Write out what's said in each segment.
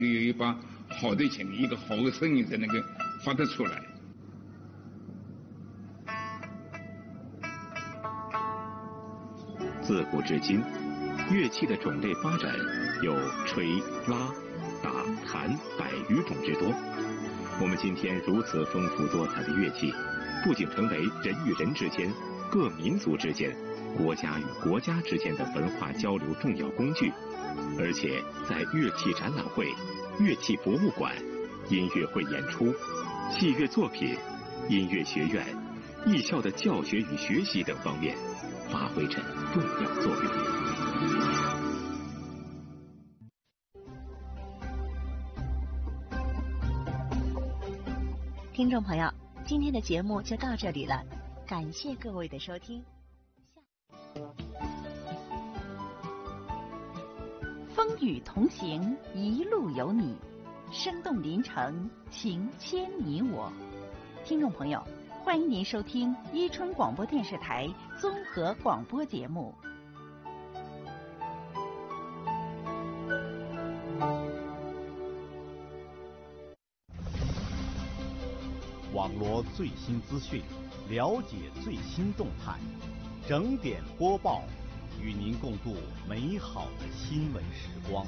有一把好的琴，一个好的声音才能够发得出来。 自古至今，乐器的种类发展有吹、拉、打、弹100余种之多。我们今天如此丰富多彩的乐器，不仅成为人与人之间、各民族之间、国家与国家之间的文化交流重要工具，而且在乐器展览会、乐器博物馆、音乐会演出、器乐作品、音乐学院、艺校的教学与学习等方面发挥着重要作用。 听众朋友，今天的节目就到这里了，感谢各位的收听。 风雨同行，一路有你，生动临城，情牵你我。听众朋友，欢迎您收听伊春广播电视台综合广播节目。 网罗最新资讯，了解最新动态，整点播报，与您共度美好的新闻时光。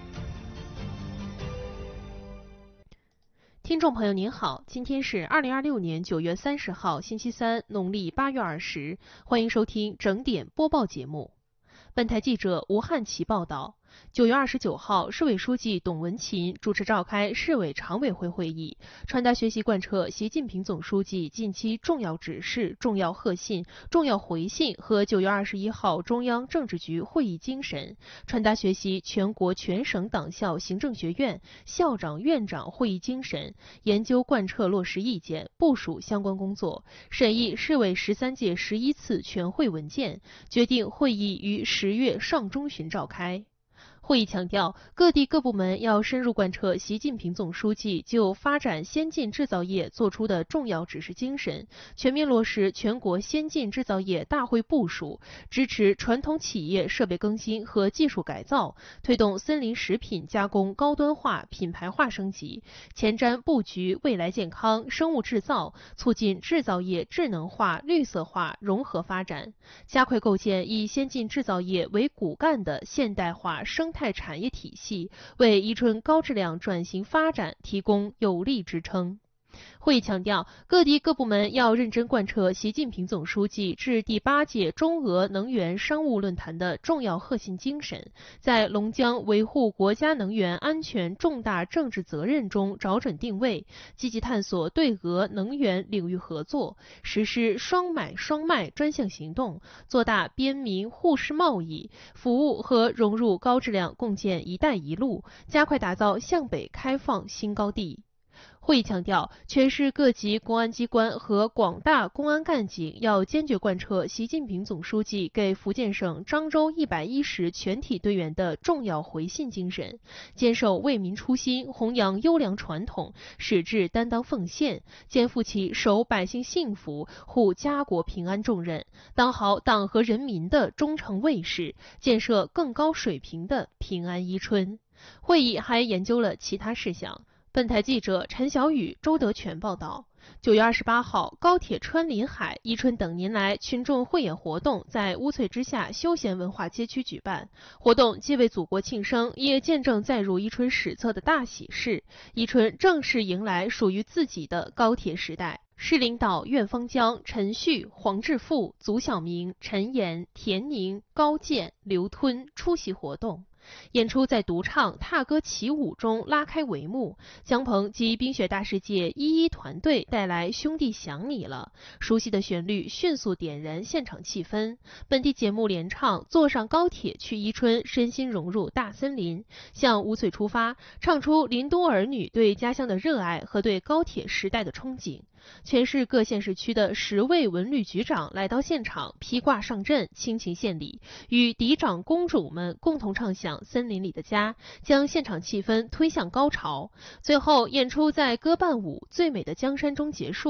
听众朋友您好，今天是2026年9月30号星期三，农历8月20，欢迎收听整点播报节目。本台记者吴汉奇报道，9月29号，市委书记董文勤主持召开市委常委会会议，传达学习贯彻习近平总书记近期重要指示、重要贺信、重要回信和9月21号中央政治局会议精神，传达学习全国全省党校行政学院校长院长会议精神，研究贯彻落实意见，部署相关工作，审议市委13届11次全会文件，决定会议于10月上中旬召开。会议强调，各地各部门要深入贯彻习近平总书记就发展先进制造业作出的重要指示精神，全面落实全国先进制造业大会部署，支持传统企业设备更新和技术改造，推动森林食品加工高端化、品牌化升级，前瞻布局未来健康、生物制造，促进制造业智能化、绿色化融合发展，加快构建以先进制造业为骨干的现代化生态产业体系，为伊春高质量转型发展提供有力支撑。会议强调，各地各部门要认真贯彻习近平总书记致第8届中俄能源商务论坛的重要贺信精神，在龙江维护国家能源安全重大政治责任中找准定位，积极探索对俄能源领域合作，实施双买双卖专项行动，做大边民互市贸易，服务和融入高质量共建“一带一路”，加快打造向北开放新高地。会议强调，全市各级公安机关和广大公安干警要坚决贯彻习近平总书记给福建省漳州110全体队员的重要回信精神，坚守为民初心、弘扬优良传统，矢志担当奉献，肩负起守百姓幸福、护家国平安重任，当好党和人民的忠诚卫士，建设更高水平的平安伊春。会议还研究了其他事项。本台记者陈小雨、周德全报道，9月28号，高铁川临海、伊春等年来群众汇演活动在乌翠之下休闲文化街区举办。活动既为祖国庆生，也见证载入伊春史册的大喜事。伊春正式迎来属于自己的高铁时代。市领导苑方江、陈旭、黄志富、祖晓明、陈岩、田宁、高健、刘吞出席活动。演出在独唱、踏歌起舞中拉开帷幕，姜鹏及冰雪大世界11团队带来《兄弟想你了》，熟悉的旋律迅速点燃现场气氛。本地节目连唱《坐上高铁去伊春》，身心融入大森林，向乌翠出发，唱出林都儿女对家乡的热爱和对高铁时代的憧憬。全市各县市区的10位文旅局长来到现场，披挂上阵，倾情献礼，与嫡长公主们共同唱响《森林里的家》，将现场气氛推向高潮。最后，演出在歌伴舞《最美的江山》中结束。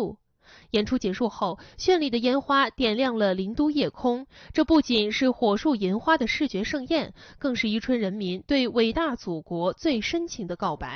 演出结束后，绚丽的烟花点亮了灵都夜空。这不仅是火树银花的视觉盛宴，更是伊春人民对伟大祖国最深情的告白。